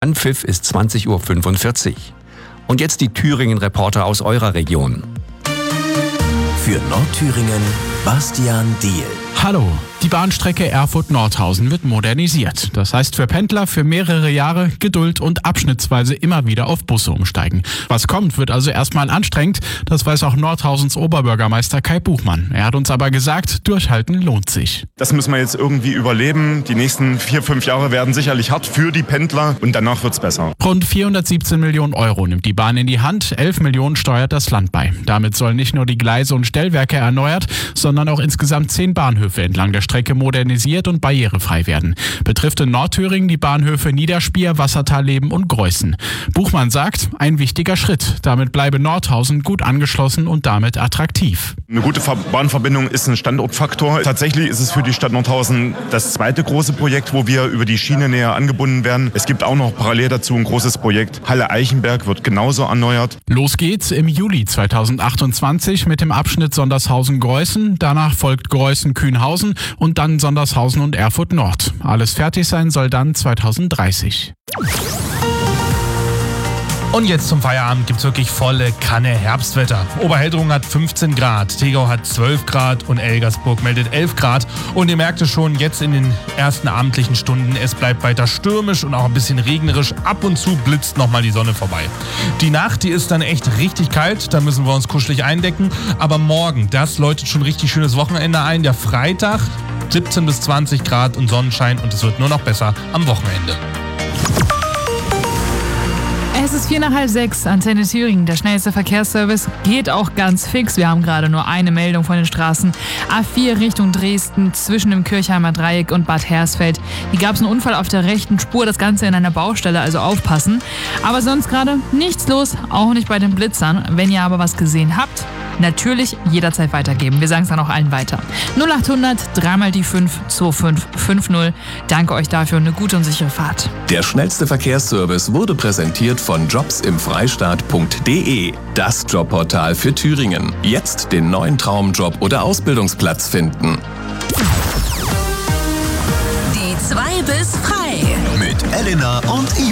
Anpfiff ist 20:45 Uhr. Und jetzt die Thüringen-Reporter aus eurer Region. Für Nordthüringen Bastian Diehl. Hallo, die Bahnstrecke Erfurt-Nordhausen wird modernisiert. Das heißt für Pendler für mehrere Jahre Geduld und abschnittsweise immer wieder auf Busse umsteigen. Was kommt, wird also erstmal anstrengend. Das weiß auch Nordhausens Oberbürgermeister Kai Buchmann. Er hat uns aber gesagt, durchhalten lohnt sich. Das müssen wir jetzt irgendwie überleben. Die nächsten 4-5 Jahre werden sicherlich hart für die Pendler und danach wird's besser. Rund 417 Millionen Euro nimmt die Bahn in die Hand, 11 Millionen steuert das Land bei. Damit sollen nicht nur die Gleise und Stellwerke erneuert, sondern auch insgesamt 10 Bahnhöfe entlang der Strecke modernisiert und barrierefrei werden. Betrifft in Nordthüringen die Bahnhöfe Niederspier, Wassertalleben und Greußen. Buchmann sagt, ein wichtiger Schritt. Damit bleibe Nordhausen gut angeschlossen und damit attraktiv. Eine gute Bahnverbindung ist ein Standortfaktor. Tatsächlich ist es für die Stadt Nordhausen das zweite große Projekt, wo wir über die Schiene näher angebunden werden. Es gibt auch noch parallel dazu ein großes Projekt. Halle-Eichenberg wird genauso erneuert. Los geht's im Juli 2028 mit dem Abschnitt Sondershausen-Greußen. Danach folgt Greußen-Kühnhausen und dann Sondershausen und Erfurt Nord. Alles fertig sein soll dann 2030. Und jetzt zum Feierabend gibt's wirklich volle Kanne Herbstwetter. Oberheldrung hat 15 Grad, Tegau hat 12 Grad und Elgersburg meldet 11 Grad. Und ihr merkt es schon jetzt in den ersten abendlichen Stunden, es bleibt weiter stürmisch und auch ein bisschen regnerisch. Ab und zu blitzt nochmal die Sonne vorbei. Die Nacht, die ist dann echt richtig kalt, da müssen wir uns kuschelig eindecken. Aber morgen, das läutet schon richtig schönes Wochenende ein. Der Freitag 17 bis 20 Grad und Sonnenschein und es wird nur noch besser am Wochenende. Es ist 5:45, Antenne Thüringen. Der schnellste Verkehrsservice geht auch ganz fix. Wir haben gerade nur eine Meldung von den Straßen. A4 Richtung Dresden zwischen dem Kirchheimer Dreieck und Bad Hersfeld. Hier gab es einen Unfall auf der rechten Spur, das Ganze in einer Baustelle, also aufpassen. Aber sonst gerade nichts los, auch nicht bei den Blitzern. Wenn ihr aber was gesehen habt, natürlich jederzeit weitergeben. Wir sagen es dann auch allen weiter. 0800 3 die 5 2550. Danke euch dafür und eine gute und sichere Fahrt. Der schnellste Verkehrsservice wurde präsentiert von jobsimfreistaat.de. Das Jobportal für Thüringen. Jetzt den neuen Traumjob oder Ausbildungsplatz finden. Die 2 bis frei. Mit Elena und Ivan.